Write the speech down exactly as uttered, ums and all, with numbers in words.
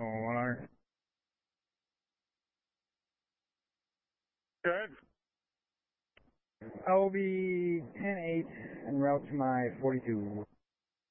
Oh, one hour. Good. I will be ten eight en route to my forty-two.